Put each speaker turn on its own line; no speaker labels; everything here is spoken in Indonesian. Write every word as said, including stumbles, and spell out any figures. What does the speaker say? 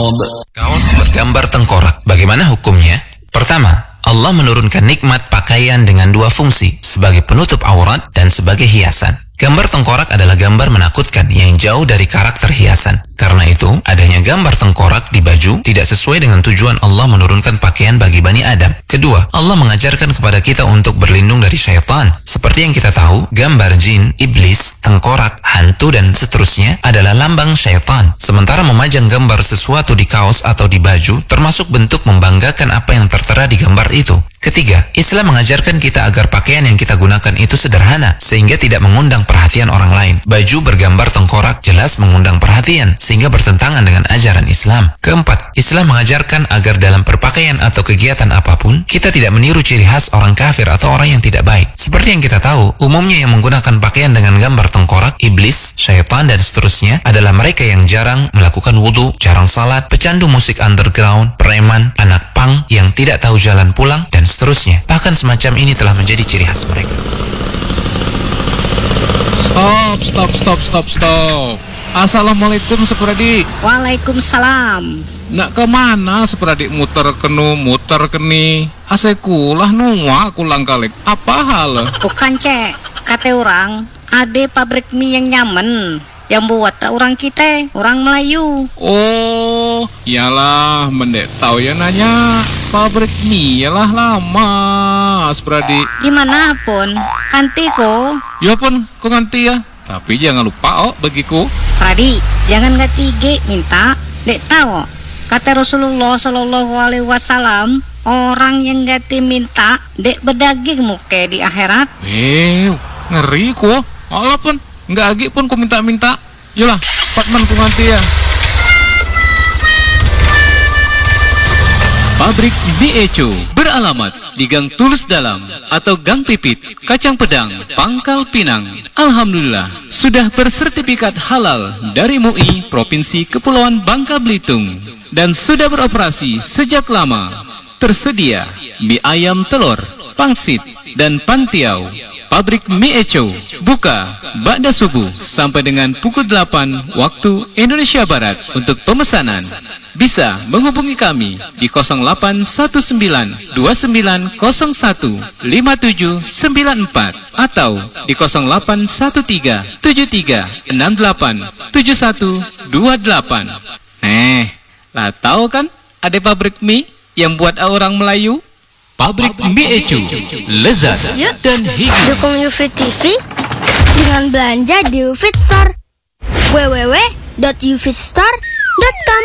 Kaos bergambar tengkorak, bagaimana hukumnya? Pertama, Allah menurunkan nikmat pakaian dengan dua fungsi, sebagai penutup aurat dan sebagai hiasan. Gambar tengkorak adalah gambar menakutkan yang jauh dari karakter hiasan. Karena itu, adanya gambar tengkorak di baju tidak sesuai dengan tujuan Allah menurunkan pakaian bagi Bani Adam. Kedua, Allah mengajarkan kepada kita untuk berlindung dari syaitan. Seperti yang kita tahu, gambar jin, iblis, tengkorak, hantu, dan seterusnya adalah lambang syaitan. Sementara memajang gambar sesuatu di kaos atau di baju termasuk bentuk membanggakan apa yang tertera di gambar itu. Ketiga, Islam mengajarkan kita agar pakaian yang kita gunakan itu sederhana, sehingga tidak mengundang perhatian orang lain. Baju bergambar tengkorak jelas mengundang perhatian, sehingga bertentangan dengan ajaran Islam. Keempat, Islam mengajarkan agar dalam berpakaian atau kegiatan apapun, kita tidak meniru ciri khas orang kafir atau orang yang tidak baik. Seperti yang kita tahu, umumnya yang menggunakan pakaian dengan gambar tengkorak, iblis, syaitan, dan seterusnya adalah mereka yang jarang melakukan wudhu, jarang salat, pecandu musik underground, preman, anak pang yang tidak tahu jalan pulang, dan seterusnya. Bahkan semacam ini telah menjadi ciri khas mereka.
Stop, stop, stop, stop, stop. Assalamualaikum Sepradik.
Waalaikumsalam.
Nak kemana Sepradik muter kenu, muter keni? Asekulah nuwa kulang kalik. Apa hal?
Bukan cek, kata orang, ada pabrik mie yang nyaman. Yang buat orang kita, orang Melayu.
Oh, iyalah, mendek tahu ya nanya. Pabrik mie lah lama, Sepradik.
Gimana pun, kanti ko.
Ya pun, kok ganti ya. Tapi jangan lupa oh bagiku.
Sepradi, jangan gak tige minta. Dek tahu, kata Rasulullah Shallallahu Alaihi Wasallam, orang yang gak minta, dek berdaging muke di akhirat.
Eh, ngeri ko. Allah pun, nggak agi pun ku minta-minta. Yolah, patman ku ganti ya.
Pabrik Mie Eco beralamat di Gang Tulus Dalam atau Gang Pipit, Kacang Pedang, Pangkal Pinang. Alhamdulillah, sudah bersertifikat halal dari M U I Provinsi Kepulauan Bangka Belitung dan sudah beroperasi sejak lama. Tersedia mie ayam telur, pangsit, dan pantiau. Pabrik Mie Eco buka ba'da subuh sampai dengan pukul delapan waktu Indonesia Barat. Untuk pemesanan bisa menghubungi kami di nol delapan satu sembilan dua sembilan nol satu lima tujuh sembilan empat atau di nol delapan satu tiga tujuh tiga enam delapan tujuh satu dua delapan. Eh, lah tahu kan ada pabrik mie yang buat orang Melayu? Pabrik Mie Eco, lezat dan higienis.
Dukung UFIT T V dengan belanja di UFIT Store. w w w dot ufit store dot com